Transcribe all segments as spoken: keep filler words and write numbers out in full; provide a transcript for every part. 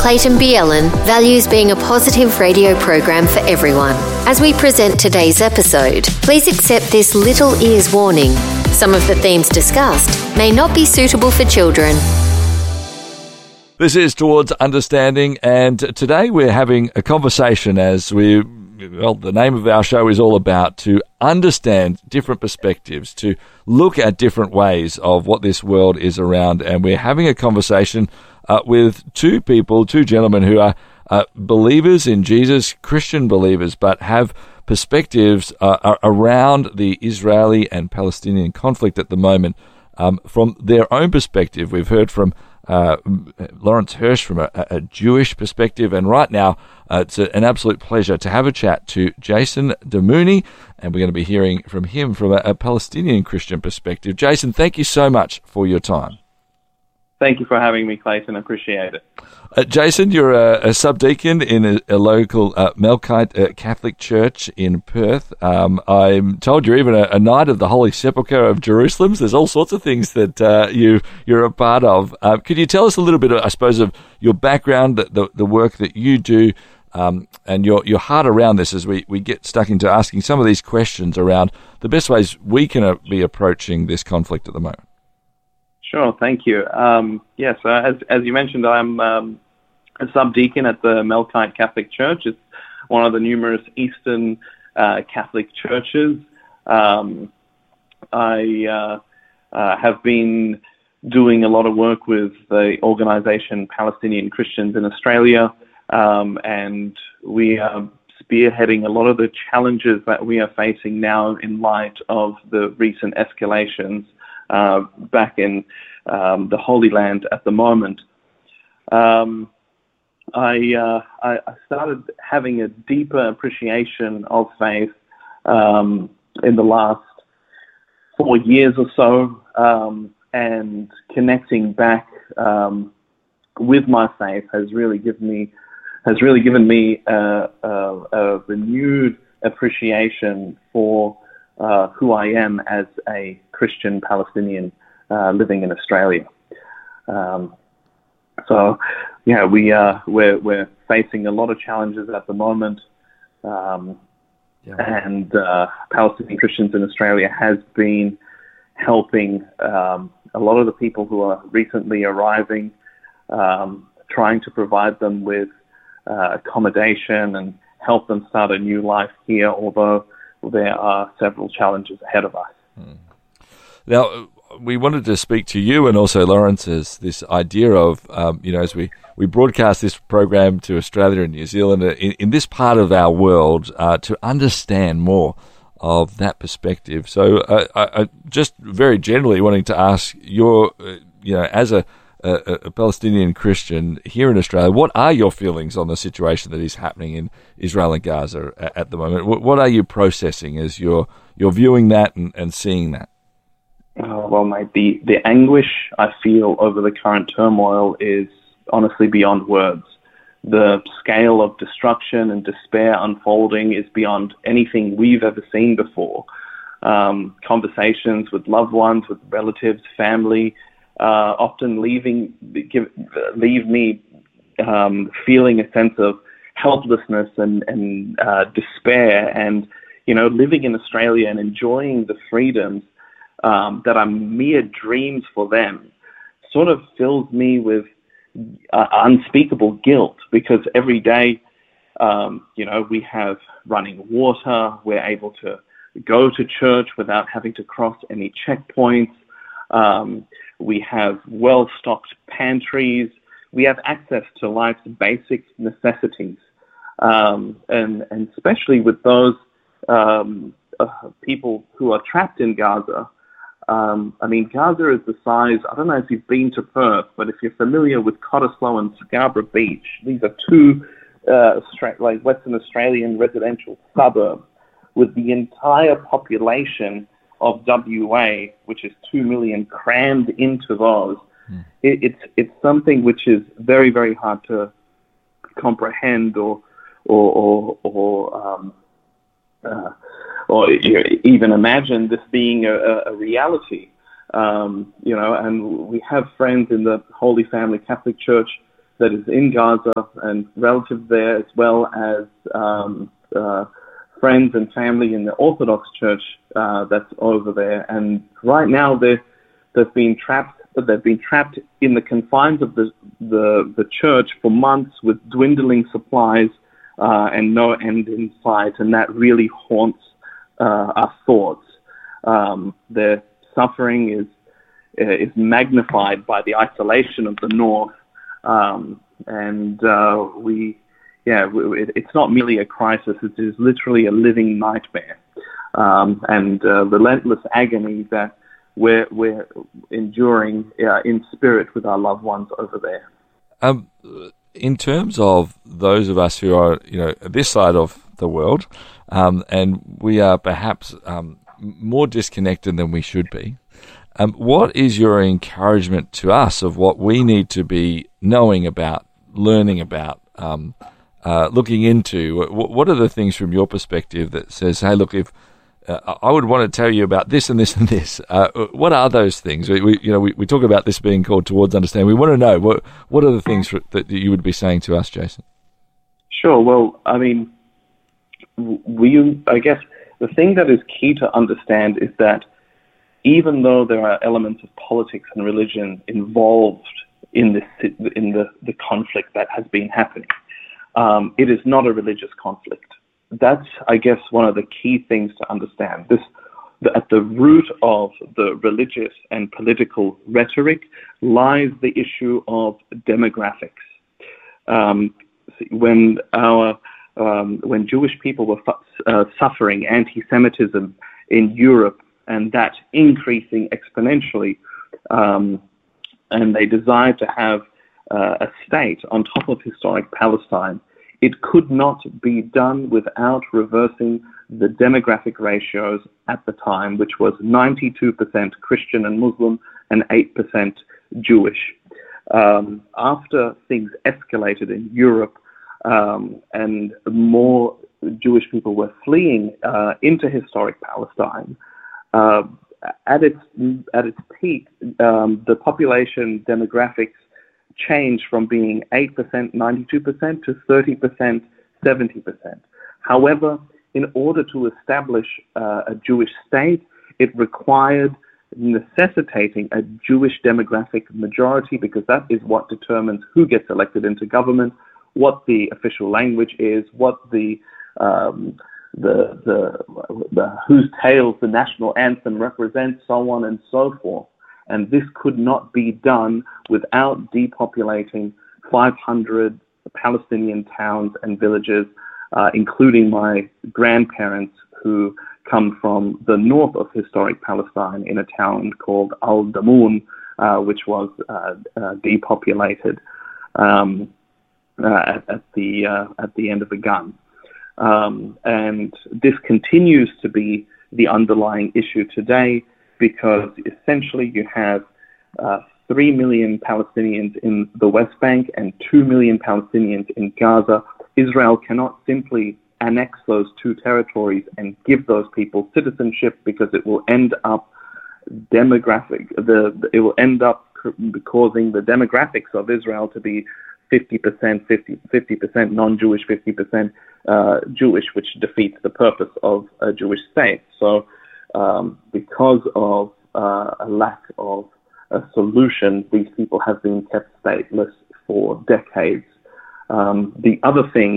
Clayton Bielen values being a positive radio program for everyone. As we present today's episode, please accept this little ears warning. Some of the themes discussed may not be suitable for children. This is Towards Understanding, and today we're having a conversation as we, well, the name of our show is all about to understand different perspectives, to look at different ways of what this world is around, and we're having a conversation uh, with two people, two gentlemen who are uh, believers in Jesus, Christian believers, but have perspectives uh, around the Israeli and Palestinian conflict at the moment um, from their own perspective. We've heard from Uh, Lawrence Hirsch from a, a Jewish perspective, and right now uh, it's a, an absolute pleasure to have a chat to Jason Damouni, and we're going to be hearing from him from a, a Palestinian Christian perspective. Jason, thank you so much for your time. Thank you for having me, Clayton. I appreciate it. Uh, Jason, you're a, a subdeacon in a, a local uh, Melkite uh, Catholic church in Perth. Um, I'm told you're even a, a Knight of the Holy Sepulchre of Jerusalem. There's all sorts of things that uh, you, you're a part of. Uh, could you tell us a little bit, I suppose, of your background, the, the work that you do, um, and your, your heart around this as we, we get stuck into asking some of these questions around the best ways we can uh, be approaching this conflict at the moment? Sure, thank you. Um, yes, uh, as as you mentioned, I'm um, a subdeacon at the Melkite Catholic Church. It's one of the numerous Eastern uh, Catholic churches. Um, I uh, uh, have been doing a lot of work with the organization Palestinian Christians in Australia, um, and we are spearheading a lot of the challenges that we are facing now in light of the recent escalations Uh, back in um, the Holy Land at the moment. Um, I, uh, I, I started having a deeper appreciation of faith um, in the last four years or so, um, and connecting back um, with my faith has really given me has really given me a, a, a renewed appreciation for Uh, who I am as a Christian Palestinian uh, living in Australia. Um, so, yeah, we uh, we're we're facing a lot of challenges at the moment, um, yeah. and uh, Palestinian Christians in Australia has been helping um, a lot of the people who are recently arriving, um, trying to provide them with uh, accommodation and help them start a new life here, although there are several challenges ahead of us. Hmm. Now, we wanted to speak to you and also Lawrence as this idea of, um, you know, as we, we broadcast this program to Australia and New Zealand, uh, in, in this part of our world, uh, to understand more of that perspective. So uh, I, I just very generally wanting to ask your, uh, you know, as a A, a Palestinian Christian here in Australia, what are your feelings on the situation that is happening in Israel and Gaza at, at the moment? What, what are you processing as you're you're viewing that and, and seeing that? Oh, well, mate, the, the anguish I feel over the current turmoil is honestly beyond words. The scale of destruction and despair unfolding is beyond anything we've ever seen before. Um, conversations with loved ones, with relatives, family, Uh, often leaving give, leave me um, feeling a sense of helplessness and, and uh, despair, and you know, living in Australia and enjoying the freedoms um, that are mere dreams for them sort of fills me with uh, unspeakable guilt, because every day, um, you know, we have running water, we're able to go to church without having to cross any checkpoints. Um, We have well-stocked pantries. We have access to life's basic necessities. Um, and, and especially with those um, uh, people who are trapped in Gaza. Um, I mean, Gaza is the size, I don't know if you've been to Perth, but if you're familiar with Cottesloe and Scarborough Beach, these are two uh, Austra- like Western Australian residential suburbs with the entire population of W A, which is two million, crammed into those. Mm. It, it's it's something which is very, very hard to comprehend or or or, or um, uh, or even imagine this being a, a reality. Um, you know, and we have friends in the Holy Family Catholic Church that is in Gaza and relatives there, as well as um, uh, friends and family in the Orthodox Church uh, that's over there. And right now they're, they've been trapped, they've been trapped in the confines of the, the, the church for months with dwindling supplies uh, and no end in sight, and that really haunts uh, our thoughts. Um, their suffering is, is magnified by the isolation of the North. Um, and uh, we, yeah, it, it's not merely a crisis, it is literally a living nightmare. Um, and uh, relentless agony that we're, we're enduring uh, in spirit with our loved ones over there. Um, in terms of those of us who are, you know, this side of the world, um, and we are perhaps um, more disconnected than we should be, Um, what is your encouragement to us of what we need to be knowing about, learning about, um, uh, looking into? What, what are the things from your perspective that says, hey, look, if uh, I would want to tell you about this and this and this, uh, what are those things? We, we you know, we, we talk about this being called towards understanding. We want to know, what what are the things for, that you would be saying to us, Jason? Sure. Well, I mean, we, I guess the thing that is key to understand is that even though there are elements of politics and religion involved in this, in the, the conflict that has been happening, um, it is not a religious conflict. That's, I guess, one of the key things to understand. This, the, at the root of the religious and political rhetoric lies the issue of demographics. Um, when our um, when Jewish people were fu- uh, suffering anti-Semitism in Europe, and that increasing exponentially, um, and they desired to have uh, a state on top of historic Palestine, it could not be done without reversing the demographic ratios at the time, which was ninety-two percent Christian and Muslim and eight percent Jewish. Um, after things escalated in Europe um, and more Jewish people were fleeing uh, into historic Palestine, Uh, at its at its peak, um, the population demographics changed from being eight percent, ninety-two percent to thirty percent, seventy percent. However, in order to establish uh, a Jewish state, it required necessitating a Jewish demographic majority, because that is what determines who gets elected into government, what the official language is, what the um, The, the, the whose tales the national anthem represents, so on and so forth. And this could not be done without depopulating five hundred Palestinian towns and villages, uh, including my grandparents who come from the north of historic Palestine in a town called Al-Damoun, uh, which was uh, uh, depopulated um, uh, at, at, the, uh, at the end of a gun. Um, and this continues to be the underlying issue today, because essentially you have uh, three million Palestinians in the West Bank and two million Palestinians in Gaza. Israel cannot simply annex those two territories and give those people citizenship, because it will end up demographic, the, it will end up causing the demographics of Israel to be fifty percent, fifty percent non-Jewish, fifty percent uh, Jewish, which defeats the purpose of a Jewish state. So um, because of uh, a lack of a solution, these people have been kept stateless for decades. Um, the other thing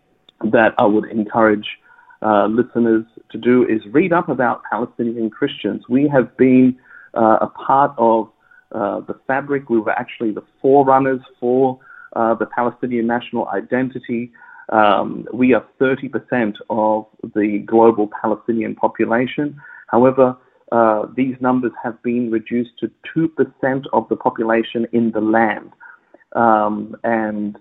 that I would encourage uh, listeners to do is read up about Palestinian Christians. We have been uh, a part of uh, the fabric. We were actually the forerunners for Uh, the Palestinian national identity. Um, we are thirty percent of the global Palestinian population. However, uh, these numbers have been reduced to two percent of the population in the land. Um, and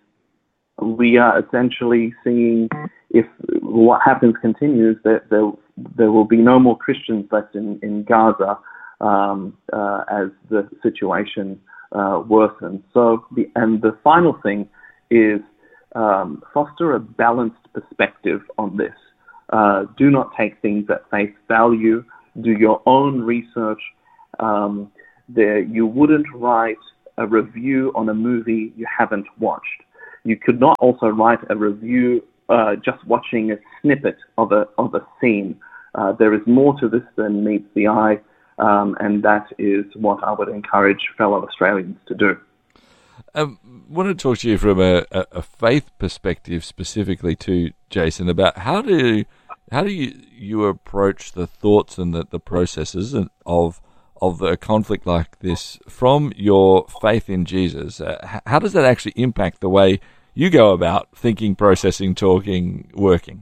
we are essentially seeing, if what happens continues, that there, there will be no more Christians left in, in Gaza um, uh, as the situation Uh, worsen. So the and the final thing is um, foster a balanced perspective on this. Uh, do not take things at face value. Do your own research. Um, there, you wouldn't write a review on a movie you haven't watched. You could not also write a review uh, just watching a snippet of a of a scene. Uh, there is more to this than meets the eye, um, and that is what I would encourage fellow Australians to do. I um, want to talk to you from a, a, a faith perspective specifically too, Jason, about how do how do you, you approach the thoughts and the, the processes of of a conflict like this from your faith in Jesus? Uh, how does that actually impact the way you go about thinking, processing, talking, working?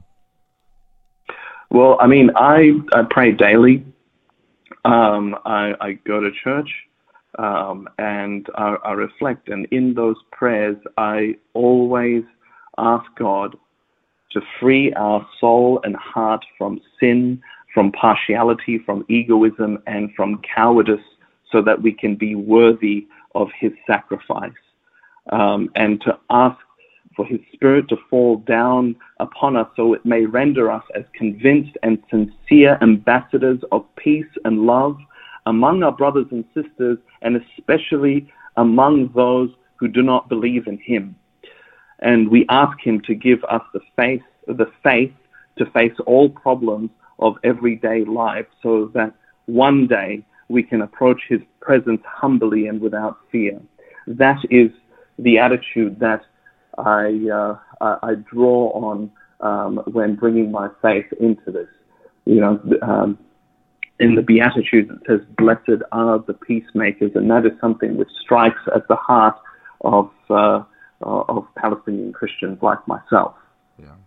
Well, I mean, I, I pray daily. Um, I, I go to church. Um, and I, I reflect, and in those prayers, I always ask God to free our soul and heart from sin, from partiality, from egoism, and from cowardice, so that we can be worthy of His sacrifice, um, and to ask for His Spirit to fall down upon us so it may render us as convinced and sincere ambassadors of peace and love among our brothers and sisters, and especially among those who do not believe in Him. And we ask Him to give us the faith, the faith to face all problems of everyday life, so that one day we can approach His presence humbly and without fear. That is the attitude that I uh, I draw on um, when bringing my faith into this. You know. Um, In the Beatitudes, it says, "Blessed are the peacemakers," and that is something which strikes at the heart of uh, of Palestinian Christians like myself. Yeah.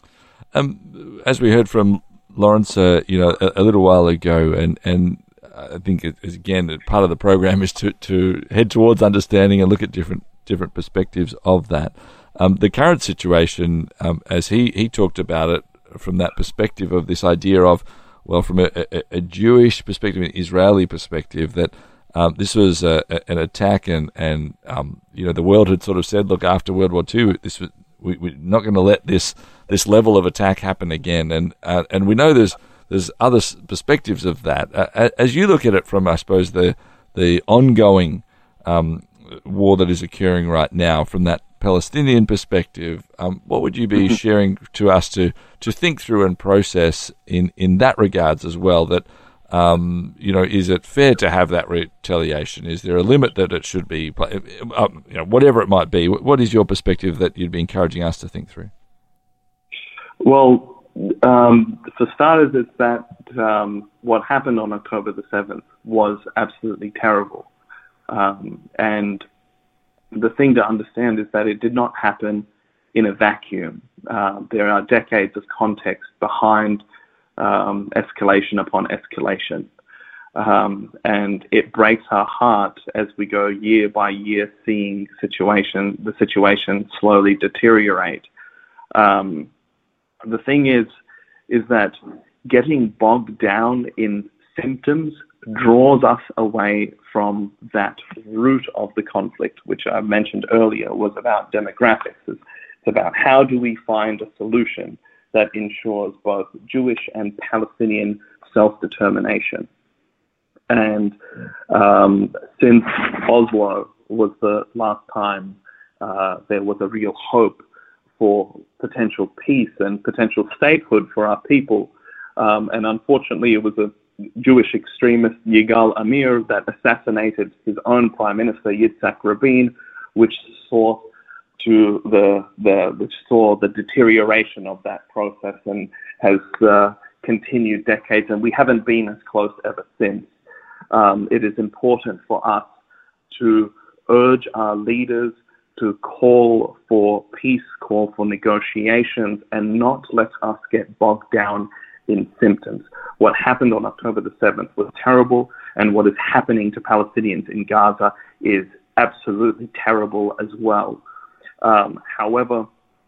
Um, as we heard from Lawrence, uh, you know, a, a little while ago, and and I think it is, again, part of the program is to, to head towards understanding and look at different different perspectives of that. Um, the current situation, um, as he he talked about it from that perspective of this idea of, well, from a, a, a Jewish perspective, an Israeli perspective, that um, this was a, a, an attack, and and um, you know, the world had sort of said, look, after World War Two, this was, we, we're not going to let this this level of attack happen again, and uh, and we know there's there's other perspectives of that. Uh, as you look at it from, I suppose, the the ongoing um, war that is occurring right now, from that Palestinian perspective, um, what would you be sharing to us to, to think through and process in, in that regards as well? That, um, you know, is it fair to have that retaliation? Is there a limit that it should be, uh, you know, whatever it might be? What is your perspective that you'd be encouraging us to think through? Well, um, for starters, it's that um, what happened on October the seventh was absolutely terrible. Um, and the thing to understand is that it did not happen in a vacuum. Uh, there are decades of context behind um, escalation upon escalation. Um, and it breaks our heart as we go year by year seeing situation, the situation slowly deteriorate. Um, the thing is, is that getting bogged down in symptoms draws us away from that root of the conflict, which I mentioned earlier was about demographics. It's about how do we find a solution that ensures both Jewish and Palestinian self-determination. And um, since Oslo was the last time uh, there was a real hope for potential peace and potential statehood for our people, um, and unfortunately it was a Jewish extremist Yigal Amir that assassinated his own prime minister Yitzhak Rabin, which saw to the the which saw the deterioration of that process and has uh, continued decades, and we haven't been as close ever since. Um, it is important for us to urge our leaders to call for peace, call for negotiations, and not let us get bogged down in symptoms. What happened on October the seventh was terrible, and what is happening to Palestinians in Gaza is absolutely terrible as well. Um, however,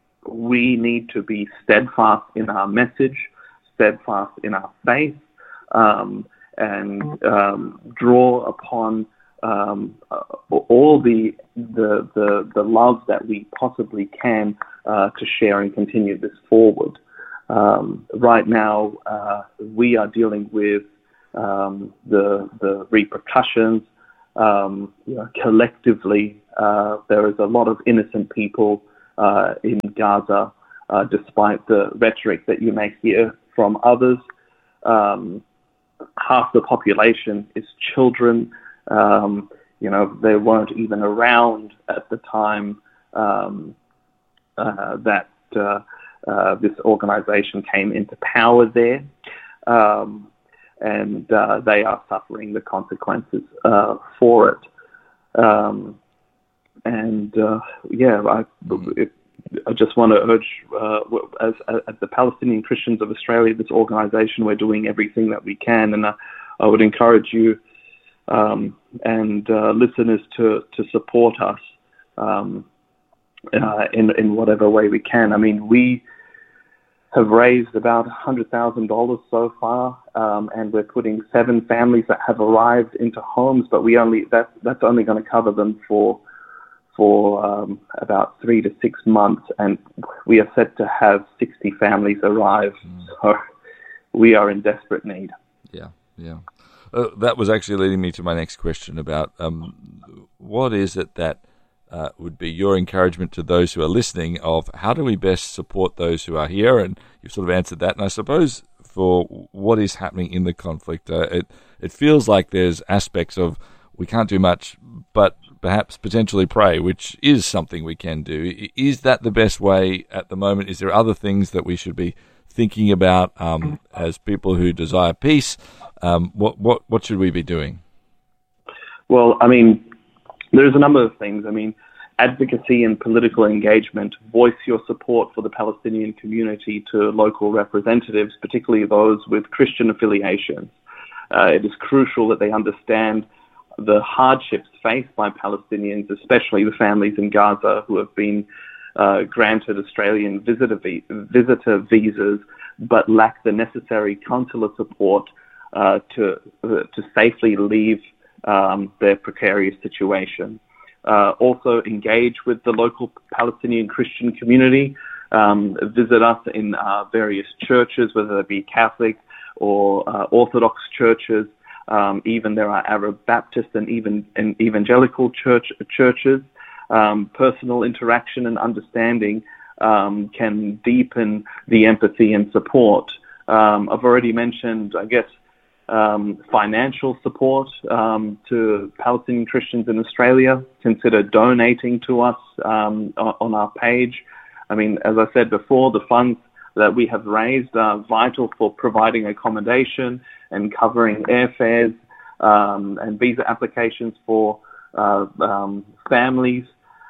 we need to be steadfast in our message, steadfast in our faith, um, and um, draw upon um, uh, all the, the the the love that we possibly can uh, to share and continue this forward. Um, right now, uh, we are dealing with um, the the repercussions um, you know, collectively, uh, there is a lot of innocent people uh, in Gaza, uh, despite the rhetoric that you may hear from others. Um, half the population is children. Um, you know, they weren't even around at the time um, uh, that uh, uh, this organization came into power there. Um, and uh, they are suffering the consequences uh, for it. Um, and, uh, yeah, I, it, I just want to urge, uh, as, as the Palestinian Christians of Australia, this organization, we're doing everything that we can. And uh, I would encourage you um, and uh, listeners to, to support us um, uh, in, in whatever way we can. I mean, we have raised about one hundred thousand dollars so far, um, and we're putting seven families that have arrived into homes, but we only that, that's only going to cover them for for um, about three to six months, and we are set to have sixty families arrive. Mm. So we are in desperate need. Yeah, yeah. Uh, that was actually leading me to my next question about um, what is it that uh, would be your encouragement to those who are listening of how do we best support those who are here? And you've sort of answered that. And I suppose for what is happening in the conflict, uh, it it feels like there's aspects of we can't do much, but perhaps potentially pray, which is something we can do. Is that the best way at the moment? Is there other things that we should be thinking about um, as people who desire peace? Um, what what what should we be doing? Well, I mean, there's a number of things. I mean, advocacy and political engagement. Voice your support for the Palestinian community to local representatives, particularly those with Christian affiliations. Uh, it is crucial that they understand the hardships faced by Palestinians, especially the families in Gaza who have been uh, granted Australian visitor, vi- visitor visas but lack the necessary consular support uh, to uh, to safely leave um, their precarious situation. Uh, also engage with the local Palestinian Christian community, um, visit us in uh, various churches, whether they be Catholic or uh, Orthodox churches. Um, even there are Arab Baptist and even and evangelical church churches. Um, personal interaction and understanding um, can deepen the empathy and support. Um, I've already mentioned, I guess, um, financial support um, to Palestinian Christians in Australia. Consider donating to us um, on our page. I mean, as I said before, the funds that we have raised are vital for providing accommodation and covering airfares um, and visa applications for uh, um, families.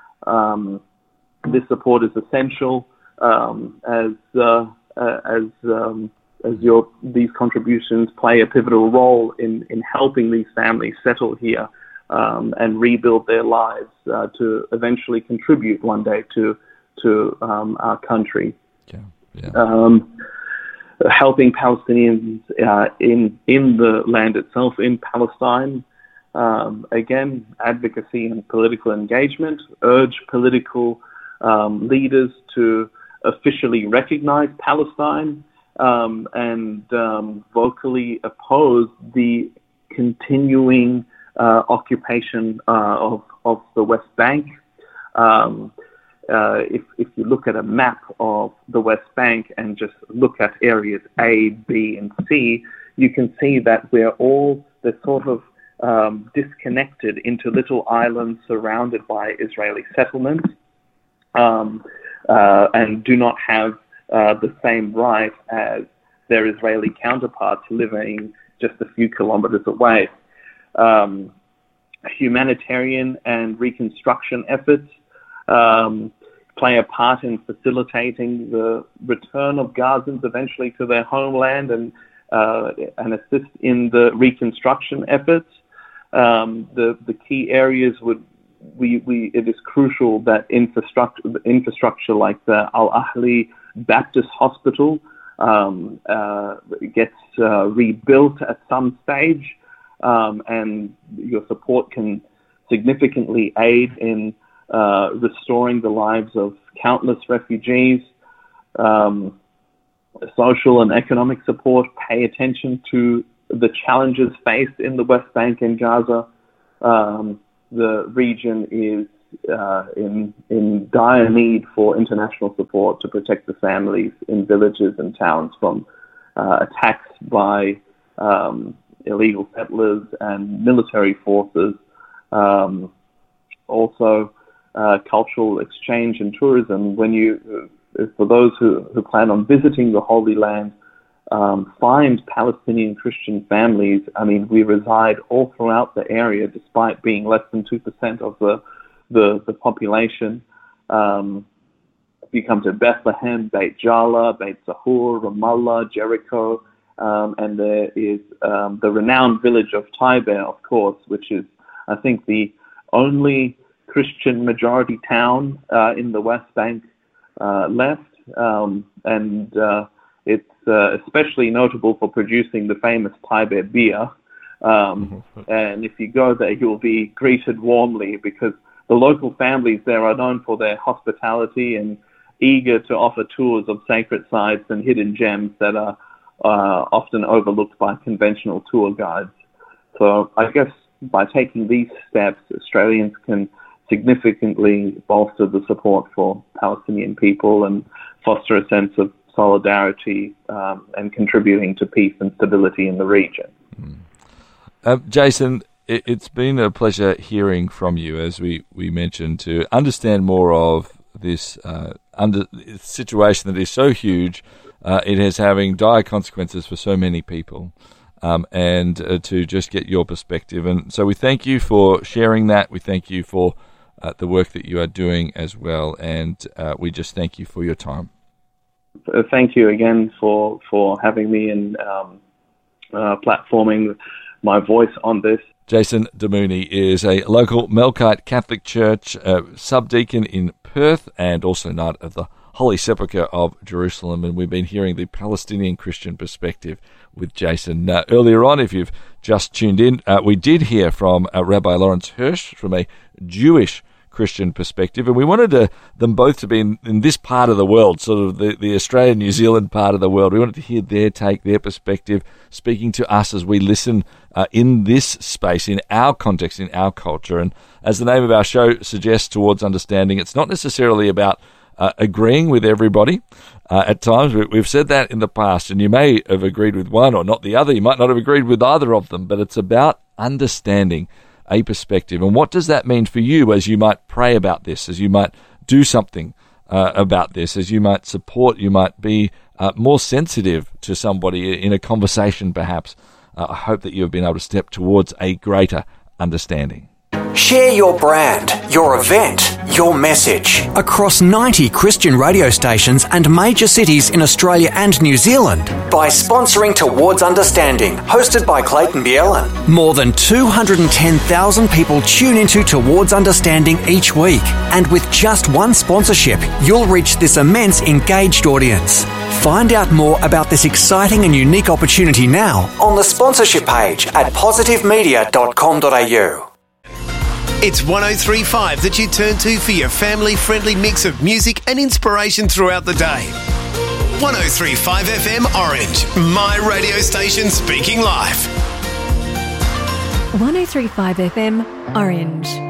Um, this support is essential um, as uh, uh, as um, as your these contributions play a pivotal role in, in helping these families settle here um, and rebuild their lives uh, to eventually contribute one day to to um, our country. Yeah. Yeah. Um, helping Palestinians uh, in in the land itself, in Palestine. Um, again, advocacy and political engagement. Urge political um, leaders to officially recognize Palestine um, and um, vocally oppose the continuing uh, occupation uh, of of the West Bank. Um, Uh, if, if you look at a map of the West Bank and just look at areas A, B, and C, you can see that we're all they're sort of um, disconnected into little islands surrounded by Israeli settlements um, uh, and do not have uh, the same right as their Israeli counterparts living just a few kilometers away. Um, humanitarian and reconstruction efforts Um, play a part in facilitating the return of Gazans eventually to their homeland and uh, and assist in the reconstruction efforts. Um, the the key areas would we we it is crucial that infrastructure infrastructure like the Al Ahli Baptist Hospital um, uh, gets uh, rebuilt at some stage, um, and your support can significantly aid in Uh, restoring the lives of countless refugees. Um, social and economic support, pay attention to the challenges faced in the West Bank and Gaza. um, the region is uh, in in dire need for international support to protect the families in villages and towns from uh, attacks by um, illegal settlers and military forces. Um, also, uh, cultural exchange and tourism. When you, uh, for those who, who plan on visiting the Holy Land, um, find Palestinian Christian families. I mean, we reside all throughout the area, despite being less than two percent of the the, the population. Um, if you come to Bethlehem, Beit Jala, Beit Zahur, Ramallah, Jericho, um, and there is um, the renowned village of Taiber, of course, which is, I think, the only Christian majority town uh, in the West Bank uh, left, um, and uh, it's uh, especially notable for producing the famous Taiber beer. Um, and if you go there, you'll be greeted warmly, because the local families there are known for their hospitality and eager to offer tours of sacred sites and hidden gems that are uh, often overlooked by conventional tour guides. So I guess by taking these steps, Australians can significantly bolster the support for Palestinian people and foster a sense of solidarity um, and contributing to peace and stability in the region. Mm. Uh, Jason, it, it's been a pleasure hearing from you, as we, we mentioned, to understand more of this uh, under situation that is so huge. Uh, it is having dire consequences for so many people. Um, and uh, to just get your perspective. And so we thank you for sharing that. We thank you for uh, the work that you are doing as well. And uh, we just thank you for your time. Thank you again for, for having me and um, uh, platforming my voice on this. Jason Damouni is a local Melkite Catholic Church uh, subdeacon in Perth and also Knight of the Holy Sepulchre of Jerusalem. And we've been hearing the Palestinian Christian perspective with Jason. Uh, earlier on, if you've just tuned in, uh, we did hear from uh, Rabbi Lawrence Hirsch from a Jewish Christian perspective, and we wanted to, them both to be in, in this part of the world, sort of the, the Australian-New Zealand part of the world. We wanted to hear their take, their perspective, speaking to us as we listen uh, in this space, in our context, in our culture. And as the name of our show suggests, Towards Understanding, it's not necessarily about uh, agreeing with everybody. Uh, at times, we, we've said that in the past, and you may have agreed with one or not the other. You might not have agreed with either of them, but it's about understanding a perspective. And what does that mean for you as you might pray about this, as you might do something uh, about this, as you might support, you might be uh, more sensitive to somebody in a conversation perhaps. Uh, I hope that you have been able to step towards a greater understanding. Share your brand, your event, your message across ninety Christian radio stations and major cities in Australia and New Zealand by sponsoring Towards Understanding, hosted by Clayton Bielan. More than two hundred ten thousand people tune into Towards Understanding each week, and with just one sponsorship, you'll reach this immense engaged audience. Find out more about this exciting and unique opportunity now on the sponsorship page at positive media dot com dot a u. It's one oh three point five that you turn to for your family-friendly mix of music and inspiration throughout the day. one oh three point five F M Orange, my radio station speaking live. one oh three point five F M Orange.